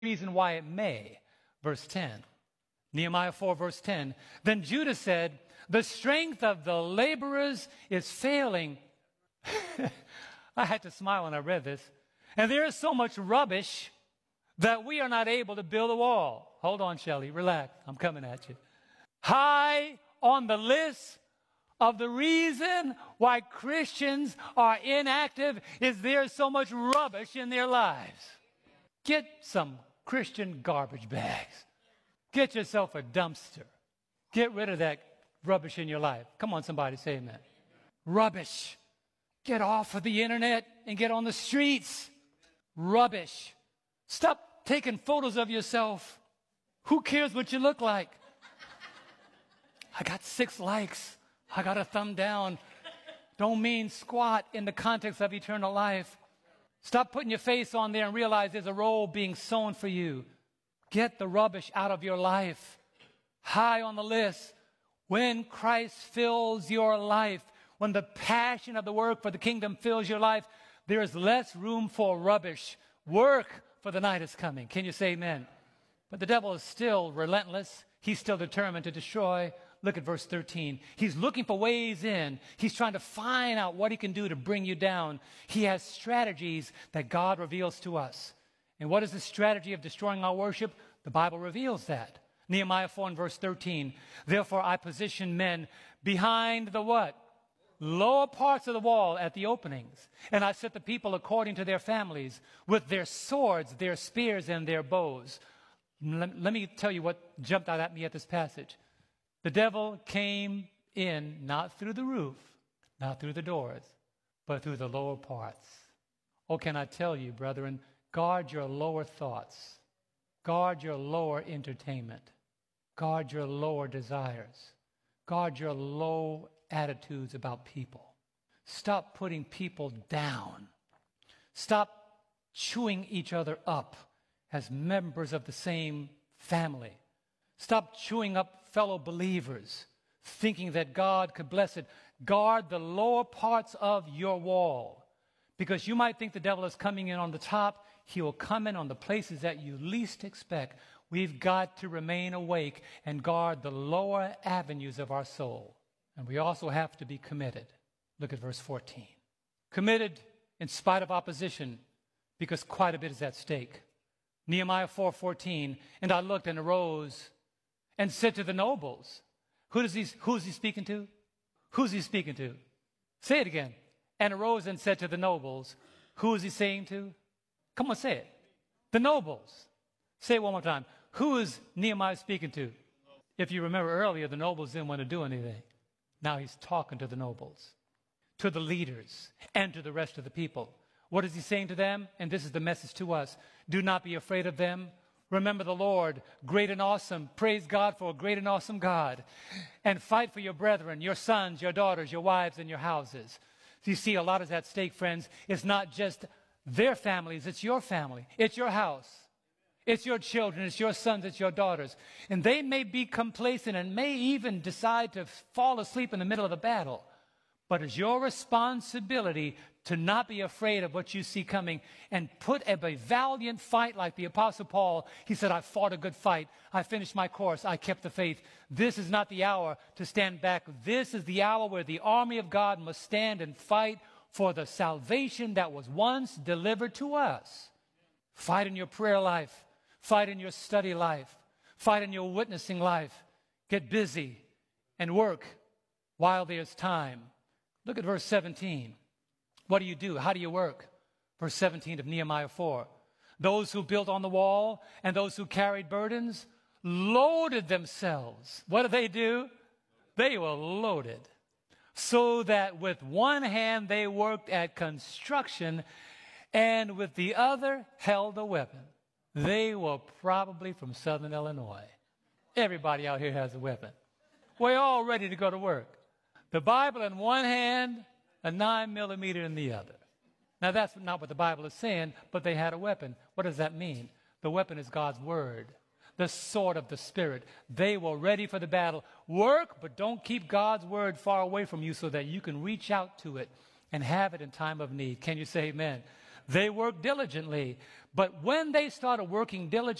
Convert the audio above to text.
reason why it may. Verse 10. Nehemiah 4, verse 10. Then Judah said, the strength of the laborers is failing. I had to smile when I read this. And there is so much rubbish that we are not able to build a wall. Hold on, Shelley. Relax. I'm coming at you. High on the list of the reason why Christians are inactive is there's so much rubbish in their lives. Get some Christian garbage bags. Get yourself a dumpster. Get rid of that rubbish in your life. Come on, somebody, say amen. Rubbish. Get off of the internet and get on the streets. Rubbish. Stop taking photos of yourself. Who cares what you look like? I got 6 likes. I got a thumb down. Don't mean squat in the context of eternal life. Stop putting your face on there and realize there's a role being sown for you. Get the rubbish out of your life. High on the list. When Christ fills your life, when the passion of the work for the kingdom fills your life, there is less room for rubbish. Work, for the night is coming. Can you say amen? But the devil is still relentless. He's still determined to destroy. Look at verse 13. He's looking for ways in. He's trying to find out what he can do to bring you down. He has strategies that God reveals to us. And what is the strategy of destroying our worship? The Bible reveals that. Nehemiah 4 and verse 13. Therefore I position men behind the what? Lower parts of the wall at the openings. And I set the people according to their families with their swords, their spears, and their bows. Let me tell you what jumped out at me at this passage. The devil came in not through the roof, not through the doors, but through the lower parts. Oh, can I tell you, brethren, guard your lower thoughts. Guard your lower entertainment. Guard your lower desires. Guard your low attitudes about people. Stop putting people down. Stop chewing each other up as members of the same family. Stop chewing up fellow believers, thinking that God could bless it. Guard the lower parts of your wall, because you might think the devil is coming in on the top. He will come in on the places that you least expect. We've got to remain awake and guard the lower avenues of our soul. And we also have to be committed. Look at verse 14. Committed in spite of opposition, because quite a bit is at stake. Nehemiah 4:14, and I looked and arose and said to the nobles. Who is he speaking to? Who's he speaking to? Say it again. And arose and said to the nobles. Who is he saying to? Come on, say it. The nobles. Say it one more time. Who is Nehemiah speaking to? If you remember earlier, the nobles didn't want to do anything. Now he's talking to the nobles, to the leaders, and to the rest of the people. What is he saying to them? And this is the message to us. Do not be afraid of them. Remember the Lord, great and awesome. Praise God for a great and awesome God. And fight for your brethren, your sons, your daughters, your wives, and your houses. So you see, a lot is at stake, friends. It's not just their families. It's your family. It's your house. It's your children. It's your sons. It's your daughters. And they may be complacent and may even decide to fall asleep in the middle of the battle. But it's your responsibility to not be afraid of what you see coming and put up a valiant fight like the Apostle Paul. He said, I fought a good fight. I finished my course. I kept the faith. This is not the hour to stand back. This is the hour where the army of God must stand and fight for the salvation that was once delivered to us. Fight in your prayer life. Fight in your study life. Fight in your witnessing life. Get busy and work while there's time. Look at verse 17. What do you do? How do you work? Verse 17 of Nehemiah 4. Those who built on the wall and those who carried burdens loaded themselves. What did they do? They were loaded. So that with one hand they worked at construction and with the other held a weapon. They were probably from Southern Illinois. Everybody out here has a weapon. We're all ready to go to work. The Bible in one hand, a 9mm in the other. Now, that's not what the Bible is saying, but they had a weapon. What does that mean? The weapon is God's word, the sword of the Spirit. They were ready for the battle. Work, but don't keep God's word far away from you so that you can reach out to it and have it in time of need. Can you say amen? They worked diligently. But when they started working diligently,